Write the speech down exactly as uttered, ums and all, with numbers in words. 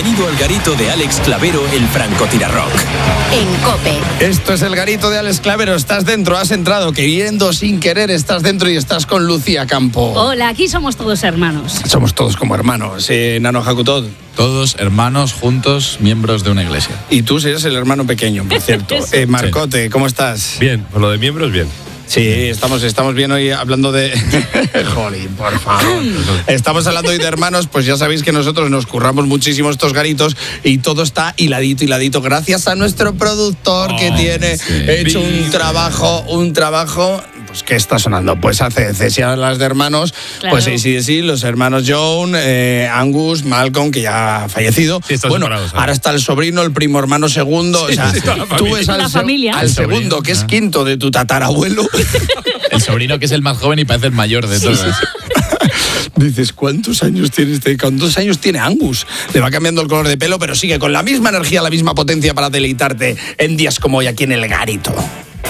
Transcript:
Bienvenido al garito de Alex Clavero, el francotirarrock. En COPE. Esto es el garito de Alex Clavero. Estás dentro, has entrado, queriendo sin querer, estás dentro y estás con Lucía Campo. Hola, aquí somos todos hermanos. Somos todos como hermanos. Eh, Nano Hakutod. Todos hermanos, juntos, miembros de una iglesia. Y tú eres el hermano pequeño, por cierto. eh, Marcote, sí. ¿Cómo estás? Bien, por lo de miembros, bien. Sí, estamos, estamos bien hoy hablando de... Jolín, por favor. Estamos hablando hoy de hermanos, pues ya sabéis que nosotros nos curramos muchísimo estos garitos y todo está hiladito, hiladito, gracias a nuestro productor oh, que tiene sí. hecho un trabajo, un trabajo... Pues, ¿qué está sonando? Pues hace cesiones las de hermanos, claro. Pues sí, sí, sí, los hermanos John, eh, Angus, Malcolm, que ya ha fallecido. Sí, bueno, ahora está el sobrino, el primo hermano segundo. Sí, o sea, sí, tú ves al, se- al segundo, que es quinto de tu tatarabuelo. El sobrino, que es el más joven y parece el mayor de todos. Sí, sí. Dices, ¿cuántos años tiene este? ¿Cuántos años tiene Angus? Le va cambiando el color de pelo, pero sigue con la misma energía, la misma potencia para deleitarte en días como hoy aquí en El Garito.